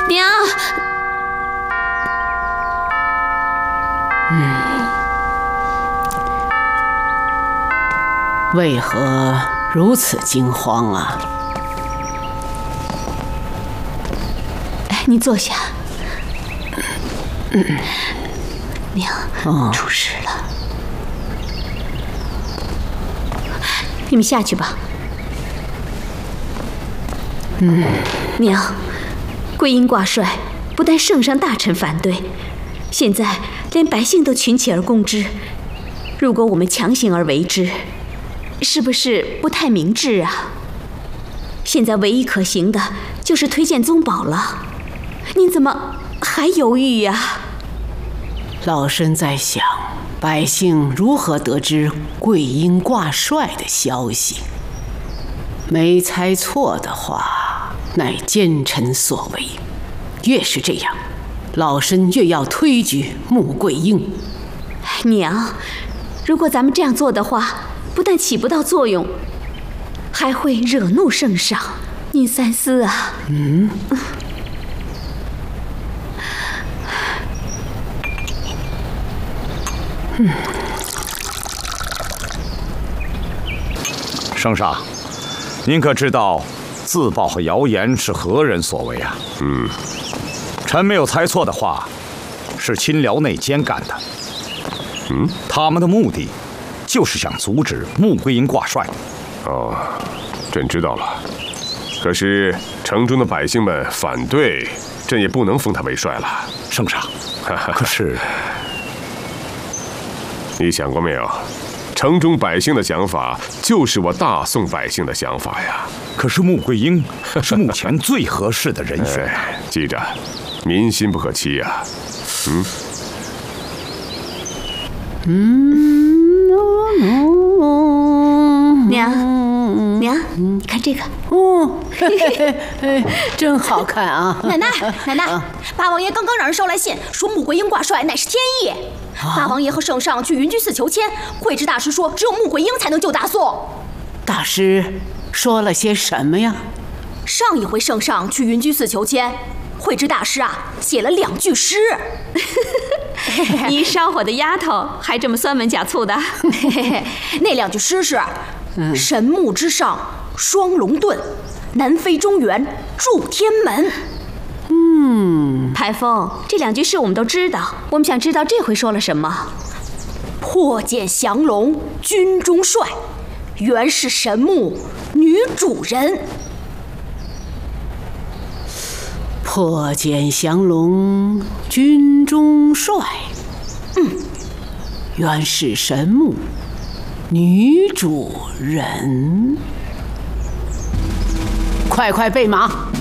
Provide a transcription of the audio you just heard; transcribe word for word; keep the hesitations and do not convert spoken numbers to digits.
娘。 嗯，为何如此惊慌啊？ 你坐下。嗯，娘， 哦、 出事了。你们下去吧。 嗯， 娘，桂英挂帅，不但圣上大臣反对，现在连百姓都群起而攻之。如果我们强行而为之，是不是不太明智啊？现在唯一可行的就是推荐宗保了。您怎么还犹豫呀、啊？ 老身在想，百姓如何得知桂英挂帅的消息？没猜错的话，乃奸臣所为。越是这样，老身越要推举穆桂英。 娘，如果咱们这样做的话，不但起不到作用，还会惹怒圣上。您三思啊。 嗯。 嗯，圣上，您可知道自曝和谣言是何人所为啊？ 嗯， 臣没有猜错的话，是亲辽内奸干的。 嗯， 他们的目的就是想阻止穆桂英挂帅。 哦，朕知道了。可是城中的百姓们反对，朕也不能封他为帅了。 圣上，可是。 你想过没有，城中百姓的想法就是我大宋百姓的想法呀。 可是穆桂英是目前最合适的人选、啊哎。记着，民心不可欺呀。嗯。 嗯，娘，娘，你看这个， 哦，嘿嘿嘿，真好看啊！ 奶奶，奶奶，八王爷刚刚让人捎来信，说穆桂英挂帅乃是天意。八王爷和圣上去云居寺求签，慧知大师说只有穆桂英才能救大宋。 大师说了些什么呀？ 上一回圣上去云居寺求签，慧知大师啊写了两句诗。 你烧火的丫头还这么酸文假醋的。 那两句诗是：嗯、神木之上双龙遁，南飞中原助天门。 嗯，台风，这两句诗我们都知道，我们想知道这回说了什么。 破茧降龙军中帅，原是神木女主人。 破茧降龙军中帅， 嗯， 原是神木女主人。快快备马！